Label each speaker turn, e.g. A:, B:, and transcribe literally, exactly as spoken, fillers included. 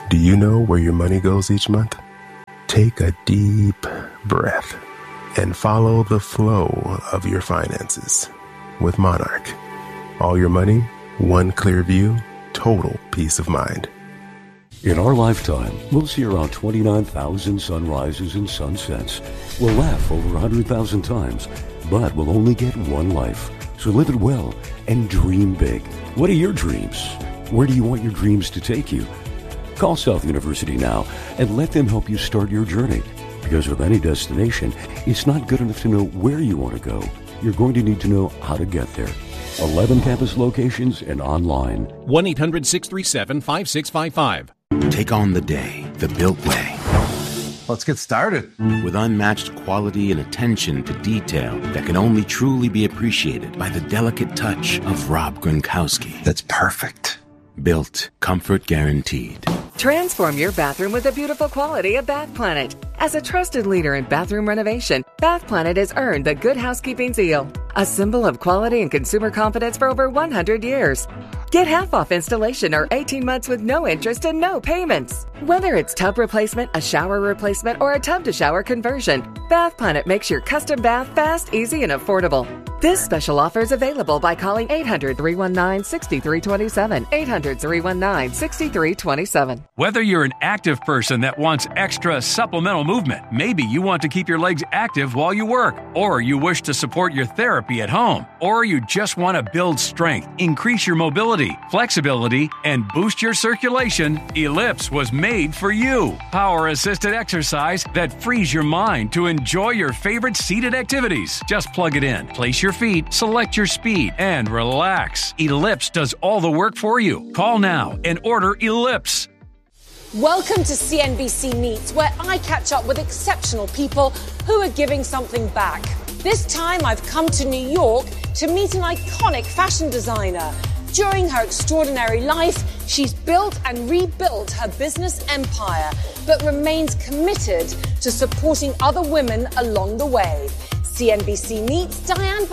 A: Do you know where your money goes each month? Take a deep breath and follow the flow of your finances with Monarch. All your money, one clear view, total peace of mind.
B: In our lifetime, we'll see around twenty-nine thousand sunrises and sunsets. We'll laugh over one hundred thousand times, but we'll only get one life. So live it well and dream big. What are your dreams? Where do you want your dreams to take you? Call South University now and let them help you start your journey. Because with any destination, it's not good enough to know where you want to go. You're going to need to know how to get there. eleven campus locations and online.
C: one eight hundred six three seven five six five five.
D: Take on the day the Built way.
E: Let's get started.
D: With unmatched quality and attention to detail that can only truly be appreciated by the delicate touch of Rob Gronkowski.
E: That's perfect.
D: Built. Comfort guaranteed.
F: Transform your bathroom with the beautiful quality of Bath Planet. As a trusted leader in bathroom renovation, Bath Planet has earned the Good Housekeeping seal, a symbol of quality and consumer confidence for over one hundred years. Get half off installation or eighteen months with no interest and no payments. Whether it's tub replacement, a shower replacement, or a tub-to-shower conversion, Bath Planet makes your custom bath fast, easy, and affordable. This special offer is available by calling eight hundred, three one nine, six three two seven, eight hundred, three one nine, six three two seven.
G: Whether you're an active person that wants extra supplemental movement, maybe you want to keep your legs active while you work, or you wish to support your therapy at home, or you just want to build strength, increase your mobility, flexibility, and boost your circulation, Ellipse was made for you. Power-assisted exercise that frees your mind to enjoy your favorite seated activities. Just plug it in, place your feet, select your speed, and relax. Ellipse does all the work for you. Call now and order Ellipse.
H: Welcome to C N B C Meets, where I catch up with exceptional people who are giving something back. This time I've come to New York to meet an iconic fashion designer. During her extraordinary life, she's built and rebuilt her business empire, but remains committed to supporting other women along the way. C N B C Meets Diane